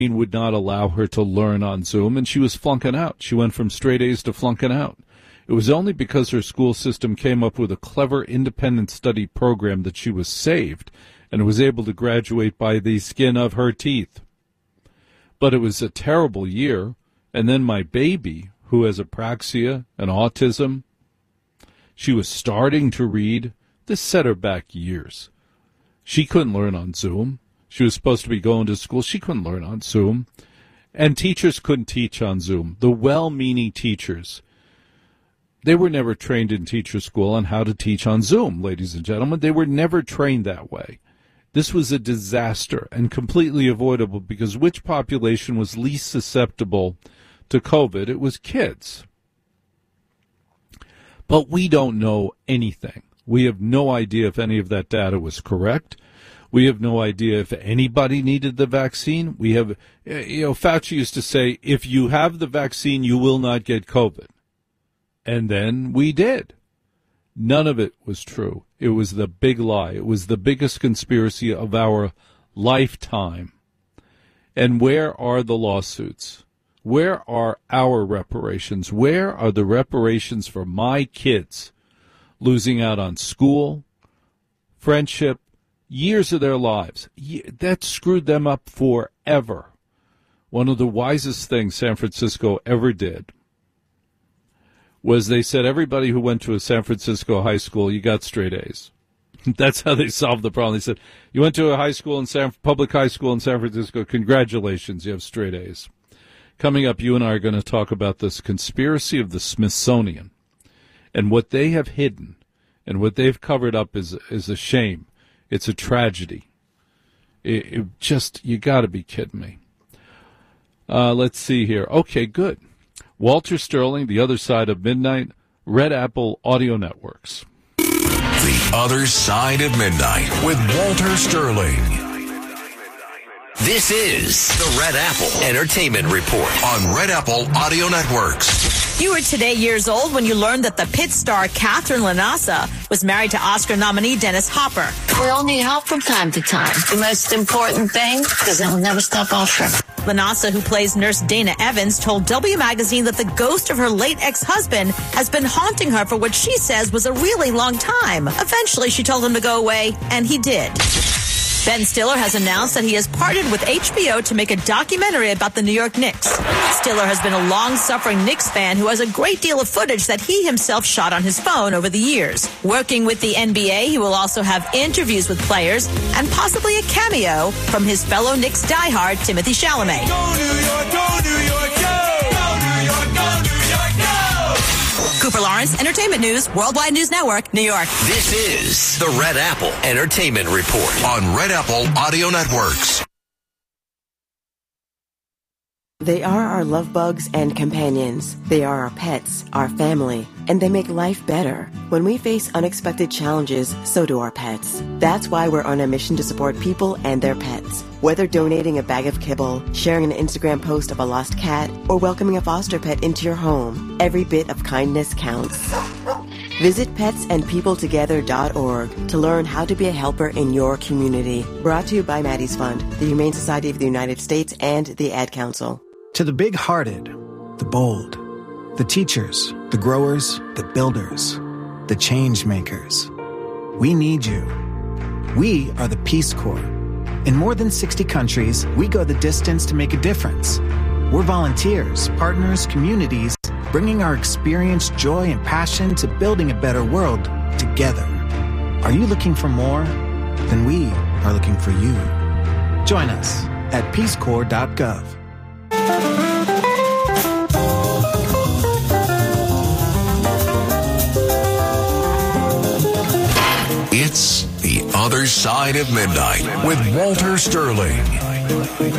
would not allow her to learn on Zoom, and she was flunking out. She went from straight A's to flunking out. It was only because her school system came up with a clever independent study program that she was saved and was able to graduate by the skin of her teeth. But it was a terrible year, and then my baby, who has apraxia and autism, she was starting to read. This set her back years. She couldn't learn on Zoom. She was supposed to be going to school. She couldn't learn on Zoom. And teachers couldn't teach on Zoom. The well-meaning teachers, they were never trained in teacher school on how to teach on Zoom, ladies and gentlemen. They were never trained that way. This was a disaster and completely avoidable because which population was least susceptible to COVID? It was kids. But we don't know anything. We have no idea if any of that data was correct. We have no idea if anybody needed the vaccine. We have, Fauci used to say, if you have the vaccine, you will not get COVID. And then we did. None of it was true. It was the big lie. It was the biggest conspiracy of our lifetime. And where are the lawsuits? Where are our reparations? Where are the reparations for my kids losing out on school, friendship, years of their lives? That screwed them up forever. One of the wisest things San Francisco ever did was they said everybody who went to a San Francisco high school, you got straight A's. That's how they solved the problem. They said, you went to a high school public high school in San Francisco, congratulations, you have straight A's. Coming up, you and I are going to talk about this conspiracy of the Smithsonian. And what they have hidden and what they've covered up is a shame. It's a tragedy. You got to be kidding me. Let's see here. Okay, good. Walter Sterling, The Other Side of Midnight, Red Apple Audio Networks. The Other Side of Midnight with Walter Sterling. This is the Red Apple Entertainment Report on Red Apple Audio Networks. You were today years old when you learned that the Pit star Catherine Lanasa was married to Oscar nominee Dennis Hopper. We all need help from time to time. The most important thing, because that will never stop offering. Lanasa, who plays nurse Dana Evans, told W Magazine that the ghost of her late ex-husband has been haunting her for what she says was a really long time. Eventually, she told him to go away, and he did. Ben Stiller has announced that he has partnered with HBO to make a documentary about the New York Knicks. Stiller has been a long-suffering Knicks fan who has a great deal of footage that he himself shot on his phone over the years. Working with the NBA, he will also have interviews with players and possibly a cameo from his fellow Knicks diehard, Timothy Chalamet. Go New York, go New York, go! Go New York, go New York, go! Cooper Lawrence, Entertainment News, Worldwide News Network, New York. This is the Red Apple Entertainment Report on Red Apple Audio Networks. They are our love bugs and companions. They are our pets, our family, and they make life better. When we face unexpected challenges, so do our pets. That's why we're on a mission to support people and their pets. Whether donating a bag of kibble, sharing an Instagram post of a lost cat, or welcoming a foster pet into your home, every bit of kindness counts. Visit petsandpeopletogether.org to learn how to be a helper in your community. Brought to you by Maddie's Fund, the Humane Society of the United States, and the Ad Council. To the big-hearted, the bold, the teachers, the growers, the builders, the change makers. We need you. We are the Peace Corps. In more than 60 countries, we go the distance to make a difference. We're volunteers, partners, communities, bringing our experience, joy, and passion to building a better world together. Are you looking for more? Then we are looking for you. Join us at peacecorps.gov. It's The Other Side of Midnight with Walter Sterling.